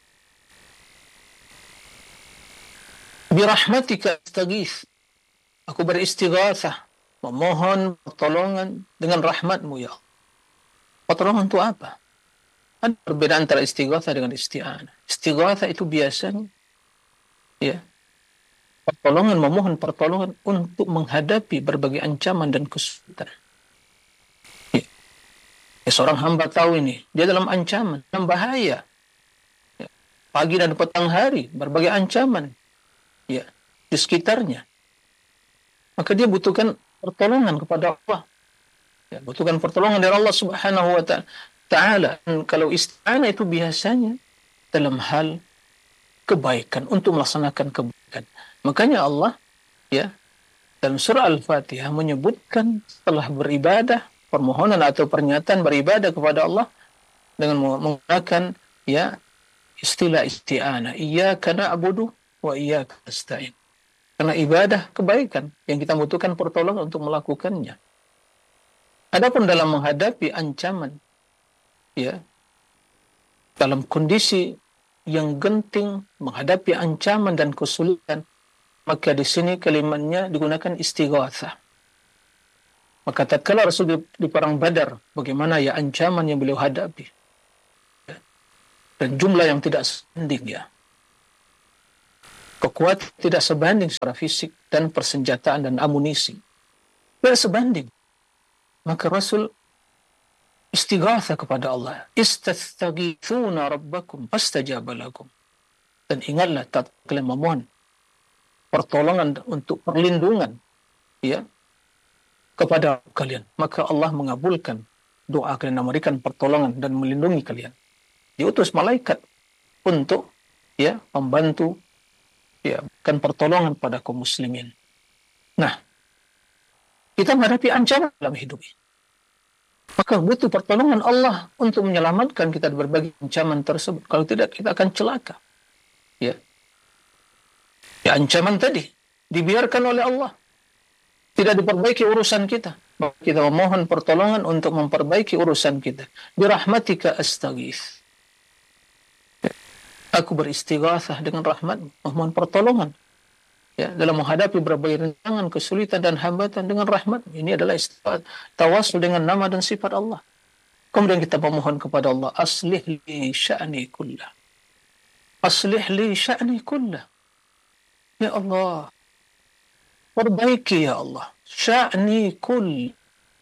Bi rahmatika astaghits. Aku beristighatsah, memohon pertolongan dengan rahmat-Mu ya Allah. Pertolongan itu apa? Ada perbedaan antara istighatsah dengan isti'anah. Istighatsah itu biasanya, ya, pertolongan, memohon pertolongan untuk menghadapi berbagai ancaman dan kesulitan. Ya, seorang hamba tahu ini, dia dalam ancaman, dalam bahaya. Ya, pagi dan petang hari, berbagai ancaman, ya, di sekitarnya. Maka dia butuhkan pertolongan kepada Allah. Ya, butuhkan pertolongan dari Allah Subhanahu wa ta'ala. Dan kalau isti'anah itu biasanya dalam hal kebaikan, untuk melaksanakan kebaikan. Makanya Allah, ya, dalam surah Al-Fatihah menyebutkan setelah beribadah, permohonan atau pernyataan beribadah kepada Allah dengan menggunakan, ya, istilah isti'anah. Iyyaka na'budu wa iyyaka nasta'in. Karena ibadah kebaikan yang kita butuhkan pertolongan untuk melakukannya. Adapun dalam menghadapi ancaman, ya, dalam kondisi yang genting, menghadapi ancaman dan kesulitan, maka di sini kalimatnya digunakan istighatsah. Maka tatkala Rasul di perang Badar, bagaimana ya ancaman yang beliau hadapi, ya, dan jumlah yang tidak sebanding, ya. Kekuatan tidak sebanding secara fisik dan persenjataan dan amunisi. Tidak sebanding. Maka Rasul istighatsah kepada Allah. Istastaghithuna rabbakum fastajaba lakum. Dan ingatlah tatkala kalian memohon pertolongan untuk perlindungan, ya, kepada kalian, maka Allah mengabulkan doa kalian, memberikan pertolongan dan melindungi kalian. Diutus malaikat untuk, ya, membantu, ya, berikan pertolongan pada kaum muslimin. Nah, kita menghadapi ancaman dalam hidup ini, maka butuh pertolongan Allah untuk menyelamatkan kita dari berbagai ancaman tersebut. Kalau tidak, kita akan celaka. Ya, ancaman tadi dibiarkan oleh Allah, tidak diperbaiki urusan kita. Kita memohon pertolongan untuk memperbaiki urusan kita. Birahmatika astaghits. Aku beristighatsah dengan rahmat, memohon pertolongan, ya, dalam menghadapi berbagai rintangan, kesulitan dan hambatan dengan rahmat. Ini adalah tawasul dengan nama dan sifat Allah. Kemudian kita memohon kepada Allah, aslih li sya'ni kullah. Aslih li sya'ni kullah. Ya Allah, perbaiki ya Allah sya'ni kull.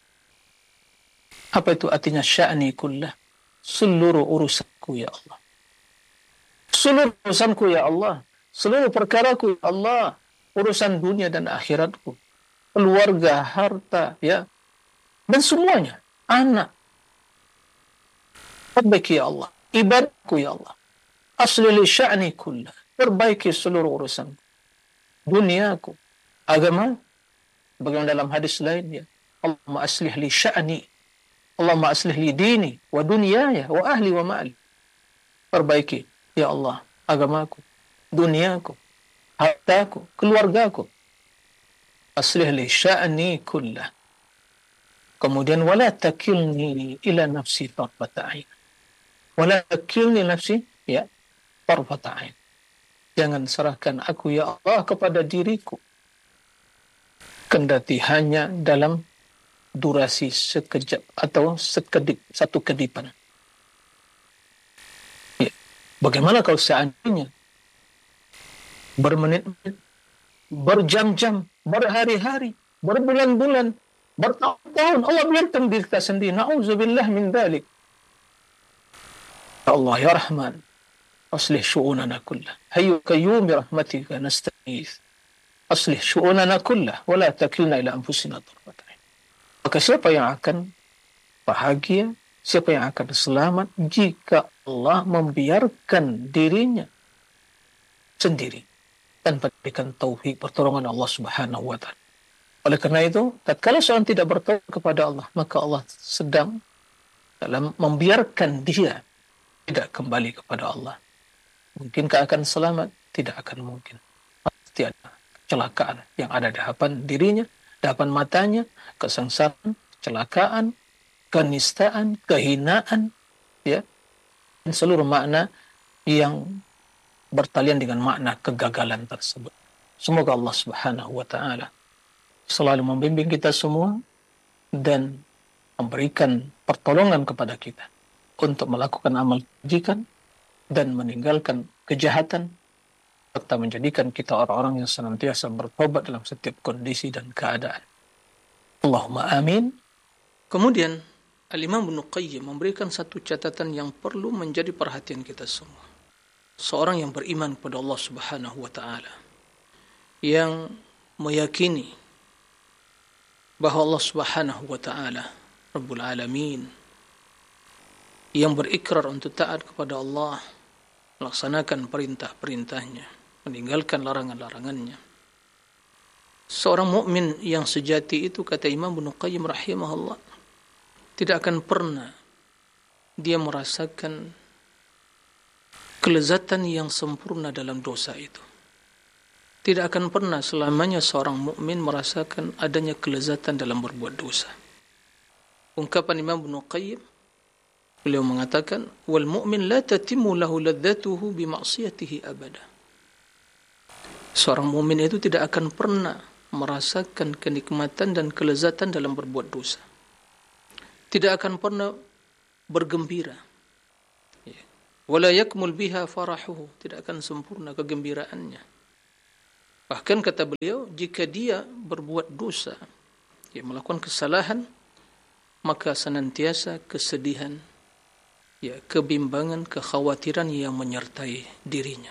Apa itu artinya sya'ni kullah? Seluruh urusanku ya Allah. Seluruh urusanku ya Allah. Seluruh perkaraku ya Allah. Urusan dunia dan akhiratku. Keluarga, harta, ya. Dan semuanya. Anak. Perbaiki ya Allah. Ibadahku ya Allah. Asli li sya'ni kullah. Perbaiki seluruh urusanku. Duniaku, agama, bagaimana dalam hadis lain, ya, Allahumma aslih li sya'ni, Allahumma aslih li dini wa dunyaya wa ahli wa ma'ali. Perbaiki ya Allah agamaku, duniaku, hartaku, keluargaku. Aslih li sya'ni kullah. Kemudian wala takilni ila nafsi tarfata ain. Wala takilni nafsi, ya, tarfata ain. Jangan serahkan aku ya Allah kepada diriku, kendati hanya dalam durasi sekejap atau sekedip, satu kedipan. Ya. Bagaimana kalau seandainya bermenit-menit, berjam-jam, berhari-hari, berbulan-bulan, bertahun-tahun Allah biarkan diri kita sendiri. Na'udzubillah min dzalik. Ya Allah ya Rahman, aslih syu'unana kullah. Hayyu qayyum bi rahmatika nastaghith. Aslih syu'unana kullah wa la takilna ila anfusina tarfata ain. Maka siapa yang akan bahagia, siapa yang akan selamat jika Allah membiarkan dirinya sendiri tanpa diberikan taufik pertolongan Allah Subhanahu wa taala. Oleh kerana itu, tatkala seorang tidak bertawakal kepada Allah, maka Allah sedang dalam membiarkan dia tidak kembali kepada Allah. Mungkinkah akan selamat? Tidak akan mungkin. Pasti ada kecelakaan yang ada di hadapan dirinya, di hadapan matanya, kesengsaraan, kecelakaan, kenistaan, kehinaan, ya, dan seluruh makna yang bertalian dengan makna kegagalan tersebut. Semoga Allah Subhanahu wa taala selalu membimbing kita semua dan memberikan pertolongan kepada kita untuk melakukan amal kebajikan dan meninggalkan kejahatan, serta menjadikan kita orang-orang yang senantiasa bertobat dalam setiap kondisi dan keadaan. Allahumma amin. Kemudian Al-Imam Ibnu Qayyim memberikan satu catatan yang perlu menjadi perhatian kita semua. Seorang yang beriman kepada Allah Subhanahu wa taala, yang meyakini bahawa Allah Subhanahu wa taala Rabbul Alamin, yang berikrar untuk taat kepada Allah, melaksanakan perintah-perintahnya, meninggalkan larangan-larangannya. Seorang mukmin yang sejati itu, kata Imam Ibnu Qayyim rahimahullah, tidak akan pernah dia merasakan kelezatan yang sempurna dalam dosa itu. Tidak akan pernah selamanya seorang mukmin merasakan adanya kelezatan dalam berbuat dosa. Ungkapan Imam Ibnu Qayyim, beliau mengatakan, wal mu'min la tatimmu lahu ladzatuhu bi ma'siyatihi abada. Seorang mukmin itu tidak akan pernah merasakan kenikmatan dan kelezatan dalam berbuat dosa. Tidak akan pernah bergembira. Wala yakmul biha farahuhu, tidak akan sempurna kegembiraannya. Bahkan kata beliau, jika dia berbuat dosa, dia melakukan kesalahan, maka senantiasa kesedihan, kebimbangan, kekhawatiran yang menyertai dirinya.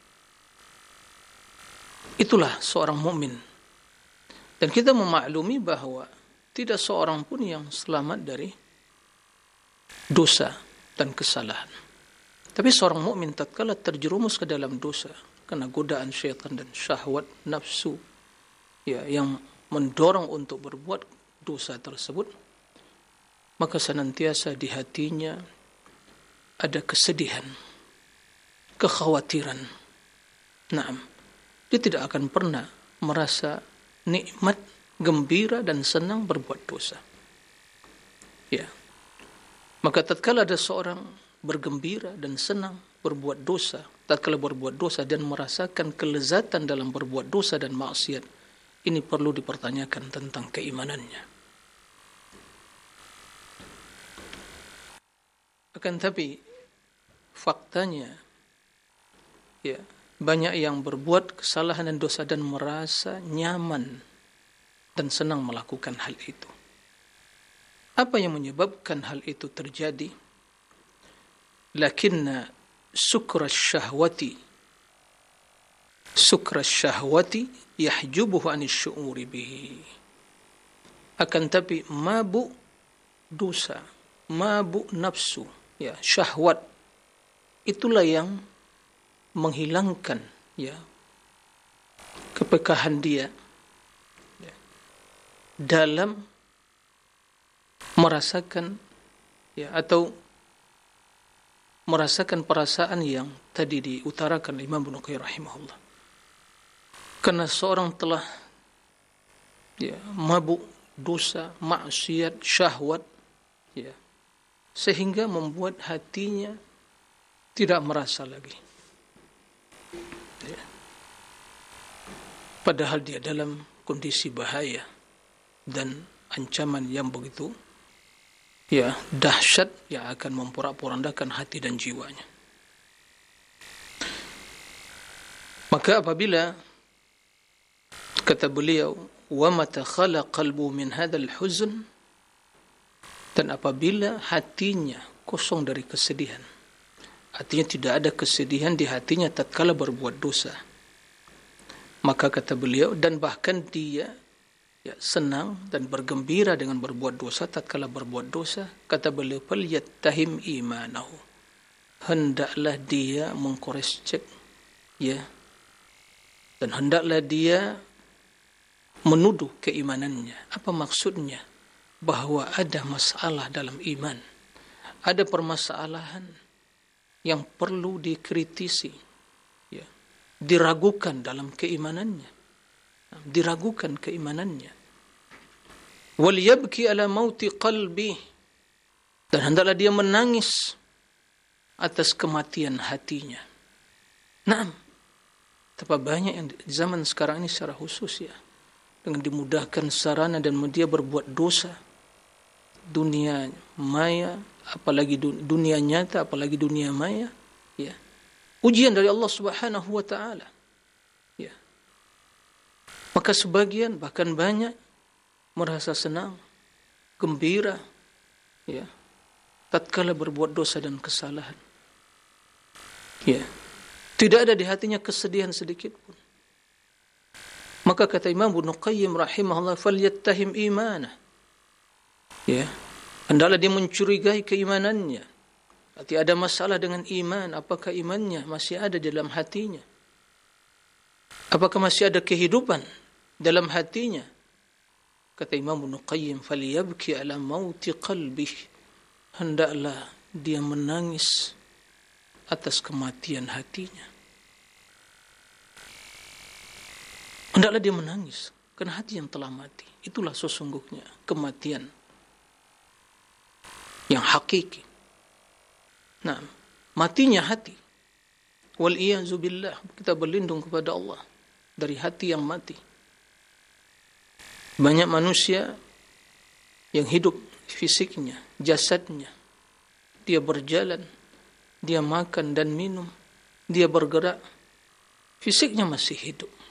Itulah seorang mukmin. Dan kita memaklumi bahawa tidak seorang pun yang selamat dari dosa dan kesalahan. Tapi seorang mukmin tatkala terjerumus ke dalam dosa karena godaan syaitan dan syahwat nafsu yang mendorong untuk berbuat dosa tersebut, maka senantiasa di hatinya ada kesedihan, kekhawatiran. Naam, dia tidak akan pernah merasa nikmat, gembira dan senang berbuat dosa. Maka tatkala ada seorang bergembira dan senang berbuat dosa, tatkala berbuat dosa dan merasakan kelezatan dalam berbuat dosa dan maksiat, ini perlu dipertanyakan tentang keimanannya. Akan tapi faktanya, banyak yang berbuat kesalahan dan dosa dan merasa nyaman dan senang melakukan hal itu. Apa yang menyebabkan hal itu terjadi? Lakinna sukra syahwati yahjubuhu anis syu'uri bihi. Akan tapi mabuk dosa, mabuk nafsu, syahwat, itulah yang menghilangkan kepekahan dia dalam merasakan atau merasakan perasaan yang tadi diutarakan Imam Ibnu Qayyim rahimahullah. Karena seorang telah mabuk dosa, maksiat, syahwat, sehingga membuat hatinya tidak merasa lagi. Padahal dia dalam kondisi bahaya dan ancaman yang begitu dahsyat yang akan memporak-porandakan hati dan jiwanya. Maka apabila kata beliau, wa mata khala qalbu min hadzal huzn, dan apabila hatinya kosong dari kesedihan, artinya tidak ada kesedihan di hatinya tatkala berbuat dosa, maka kata beliau, dan bahkan dia senang dan bergembira dengan berbuat dosa tatkala berbuat dosa, kata beliau, falyattahim imanahu, hendaklah dia mengkores cek, dan hendaklah dia menuduh keimanannya. Apa maksudnya? Bahwa ada masalah dalam iman, ada permasalahan yang perlu dikritisi, diragukan dalam keimanannya, diragukan keimanannya. Wal yabki ala mauti qalbi, dan hendaklah dia menangis atas kematian hatinya. Naam, betapa banyak yang di zaman sekarang ini secara khusus dengan dimudahkan sarana dan dia berbuat dosa, dunia maya, apalagi dunia nyata, apalagi dunia maya, ujian dari Allah Subhanahu wa taala. Maka sebagian, bahkan banyak, merasa senang, gembira, tatkala berbuat dosa dan kesalahan. Tidak ada di hatinya kesedihan sedikit pun. Maka kata Imam Ibnu Qayyim rahimahullah, falyattahim imanah. Hendaklah dia mencurigai keimanannya. Berarti ada masalah dengan iman. Apakah imannya masih ada dalam hatinya? Apakah masih ada kehidupan dalam hatinya? Kata Imam Ibnu Qayyim, falyabki ala mauti qalbih, hendaklah dia menangis atas kematian hatinya. Hendaklah dia menangis karena hati yang telah mati. Itulah sesungguhnya kematian yang hakiki. Nah, matinya hati. Wal iyazu billah, kita berlindung kepada Allah dari hati yang mati. Banyak manusia yang hidup fisiknya, jasadnya, dia berjalan, dia makan dan minum, dia bergerak, fisiknya masih hidup,